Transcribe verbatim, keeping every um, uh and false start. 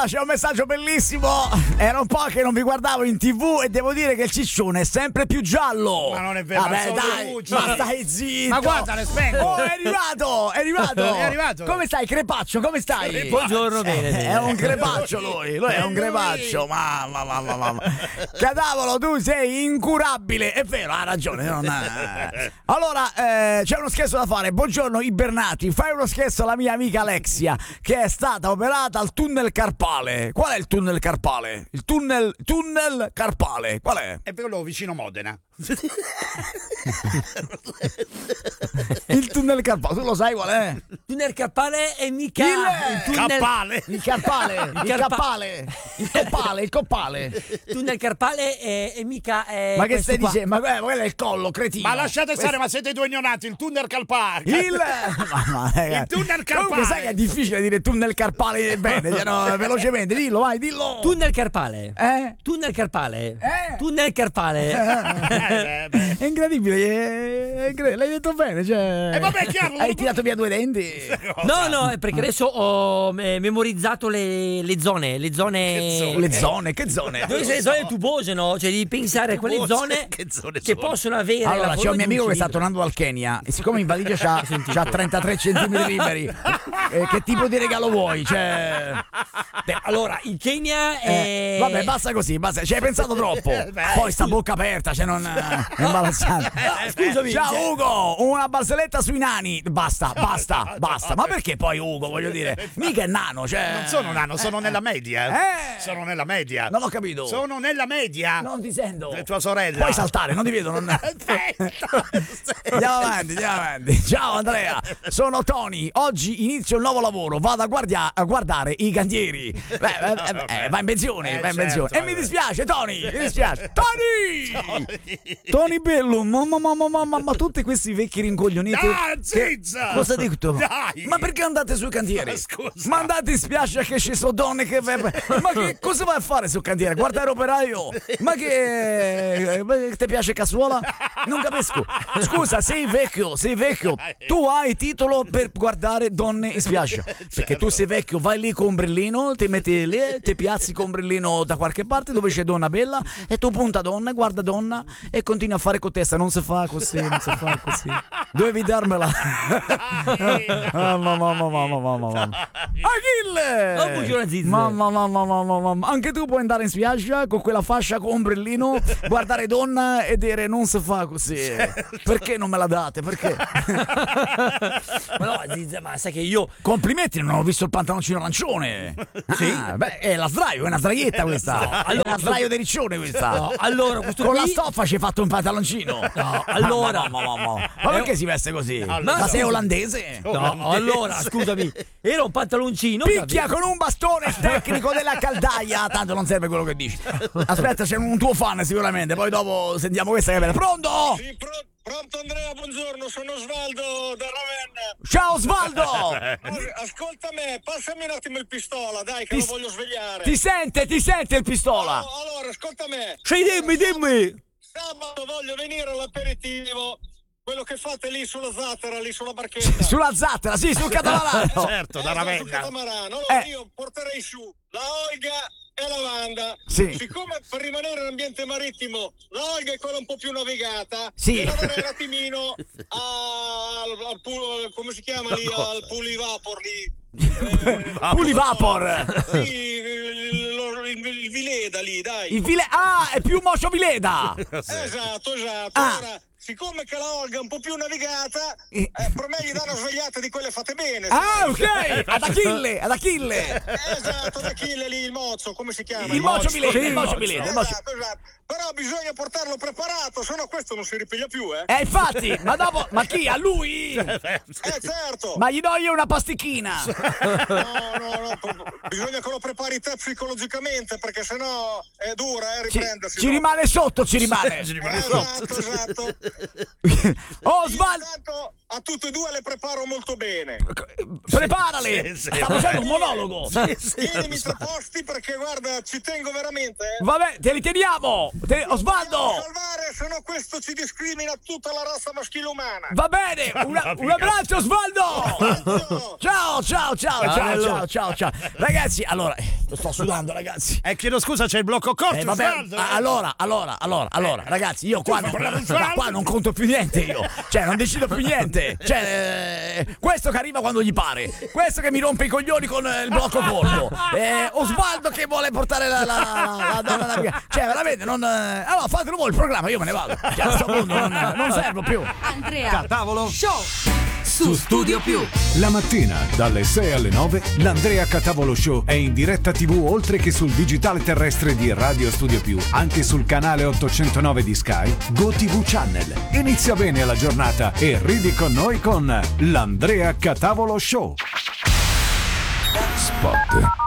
c'è un messaggio bellissimo. Era un po' che non vi guardavo in tv e devo dire che il ciccione è sempre più giallo. Ma non è vero. Vabbè, dai, luci. ma stai zitto. Ma guarda, le spengo. Oh, è arrivato, è arrivato. È arrivato. Come stai, crepaccio? Come stai? Buongiorno, bene, Eh, bene. È un crepaccio lui, lui è un crepaccio. Mamma, mamma, mamma. Cadavolo, tu sei incurabile. È vero, ha ragione. Non ha... Allora, eh, c'è uno scherzo da fare. Buongiorno, ibernati. Fai uno scherzo alla mia amica Alexia, che è stata operata al tunnel carpale. Qual è il tunnel carpale? Il tunnel, tunnel carpale. Qual è? È quello vicino Modena. Il tunnel carpale. Tu lo sai qual è? Il tunnel carpale è mica Il- il tunnel Cappale. Il carpale. Il carpa- carpale. Il coppale. Il coppale. il tunnel carpale è, è mica è Ma che questo stai qua. dicendo? Ma quello quello è il collo, cretino. Ma lasciate Questo- stare, ma siete due ignoranti. Il tunnel carpale. Il, Mamma, ragazzi. tunnel carpale. Comunque sai che è difficile dire tunnel carpale bene, cioè, no, velocemente, dillo, vai, dillo. Tunnel carpale. Eh? Tunnel carpale. Eh? Tunnel carpale. Eh, beh, È incredibile, è incredibile, l'hai detto bene, cioè. Eh, vabbè, chiaro. Hai tirato via due denti. No, no, è perché adesso ho eh, memorizzato le, le zone, le zone Le zone, che zone? Dove sono le zone tubose, no? Cioè devi pensare a quelle Tubose? zone Che zone che sono? possono avere la Allora, c'è forma un mio di amico che sta cilindro. tornando dal Kenya e siccome in valigia c'ha, c'ha trentatré centimetri liberi, eh, che tipo di regalo vuoi? Cioè... Beh, allora, il Kenya è... Eh, vabbè, basta così, basta. Ci hai pensato troppo. Poi sta bocca aperta, cioè non è imbarazzante. Scusami, Ciao cioè- Ugo, una barzelletta sui nani. Basta, basta, basta. Ma perché poi Ugo, voglio dire? Mica è nano, cioè. Non sono nano, sono nella media. Eh. Sono nella media. Non ho capito. Sono nella media. Non ti sento. È tua sorella. Puoi saltare, non ti vedo. Non... Andiamo avanti, andiamo avanti. Ciao Andrea, sono Tony. Oggi inizio il nuovo lavoro. Vado a, guardia- a guardare i cantieri. Beh, eh, eh, va in pensione, Eh, va in certo, pensione. E eh. mi dispiace, Tony. Mi dispiace. Tony! Tony Bello, mamma, mamma, mamma, ma tutti questi vecchi rincoglioniti. Dai, che- zizza! Cosa hai detto? Dai! Ma perché andate sui cantieri? Ma scusa. Ma andate in spiaggia che ci sono donne che. Ma che cosa vai a fare sul cantiere? Guardare operaio? Ma che. Ma ti piace Cassuola? Non capisco. Scusa, sei vecchio, sei vecchio. Tu hai titolo per guardare donne in spiaggia. Perché tu sei vecchio, vai lì con ombrellino, ti metti lì, ti piazzi con ombrellino da qualche parte dove c'è donna bella e tu punta donna, guarda donna e continui a fare con testa. Non si fa così, non si fa così. Dovevi darmela. Mamma, mamma, mamma, mamma, mamma. Achille! Oh, buongiorno, Zizzo. Mamma, mamma, mamma, mamma. Anche tu puoi andare in spiaggia con quella fascia con ombrellino, guardare donna e dire non si fa così. Perché non me la date? Perché? Ma no, Zizza, ma sai che io... Complimenti, non ho visto il pantaloncino arancione. Sì? Beh, è la sdraio, è una sdraietta questa. È una sdraio di riccione questa. No, allora, questo Con qui... la stoffa ci hai fatto un pantaloncino. No, allora... Mamma, mamma, mamma. Ma perché si veste così? Ma Ma sei scusa- olandese? No, allora, scusami, era un pantaloncino... Picchia con un bastone tecnico della caldaia. Tanto non serve quello che dici. Aspetta, c'è un tuo fan sicuramente. Poi dopo sentiamo questa che è bella. Pronto? Sì, pro- pronto Andrea, buongiorno, sono Osvaldo da Ravenna. Ciao Osvaldo. As- Ascolta me, passami un attimo il pistola, dai, che Ti- lo voglio svegliare. Ti sente, ti sente il pistola. Oh, allora, ascolta me. Sì, dimmi, dimmi! Sabato voglio venire all'aperitivo, quello che fate lì sulla zattera, lì sulla barchetta. Sulla zattera, sì, sul catamarano. Certo, da Eh, sul Ravenna. catamarano. Allora Eh. io porterei su la Olga e la Wanda. Sì. Siccome per rimanere in ambiente marittimo la Olga è quella un po' più navigata, Sì. e lavorerei un attimino al, al pool- come si chiama lì, al Pulivapor lì. Eh, Pulivapor. sì, il, il, il Vileda lì, dai. Il vile... Ah, è più Mocio Vileda. Esatto, esatto. Ah. Allora, siccome che la Olga è un po' più navigata, Eh. eh, per me gli dà una svegliata di quelle fatte bene. Ah, sai? ok. Ad Achille, ad Achille. Esatto, da Achille lì, il mozzo, come si chiama? Il Mocio mozzo. Vileda, il Mocio Vileda. il Mocio- Esatto, esatto. Però bisogna portarlo preparato, sennò questo non si ripiglia più, eh. Eh, infatti, ma dopo... Ma chi? A lui? Eh, certo. Ma gli do io una pasticchina. No, no, no, bisogna che lo prepari te psicologicamente, perché sennò è dura, eh, Ci, riprendersi. ci no? rimane sotto, ci rimane. Ci rimane Esatto, esatto. Oh, Io Osvaldo. intanto a tutte e due le preparo molto bene. Preparale. Sì, sì. Sta facendo un monologo. Tienimi tre posti perché guarda, ci tengo veramente, eh. Vabbè, te li teniamo. Te- Osvaldo. Salvare, se no questo ci discrimina tutta la razza maschile umana. Va bene. Una- un abbraccio, Osvaldo. Ciao, ciao, ciao, ciao, ciao, ciao, ciao. Ragazzi, allora... sto sudando, ragazzi. Eh, chiedo scusa, c'è il blocco corto. Eh, vabbè, a- allora, allora, allora, allora, ragazzi, io qua, non- qua, qua non conto più niente io. Cioè, non decido più niente. Cioè, eh, questo che arriva quando gli pare. Questo che mi rompe i coglioni con eh, il blocco corto. Eh, Osvaldo che vuole portare la, la, la, la donna alla via. Cioè, veramente, non. eh, Allora, fatelo voi il programma, io me ne vado. Cioè, a sto punto non, non servo più. Andrea Tavolo Show su Studio Più. La mattina dalle sei alle nove l'Andrea Catavolo Show è in diretta tivù oltre che sul digitale terrestre di Radio Studio Più, anche sul canale ottocentonove di Sky, GoTV Channel. Inizia bene la giornata e ridi con noi con l'Andrea Catavolo Show. Spot.